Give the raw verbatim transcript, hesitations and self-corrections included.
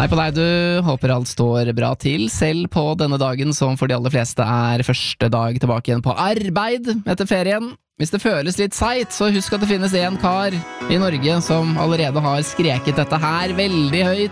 Hei på deg du, håper alt står bra til, selv på denne dagen som for de aller fleste er første dag tilbake igjen på arbeid etter ferien. Hvis det føles litt seigt, så husk at det finnes en kar i Norge som allerede har skreket dette her veldig høyt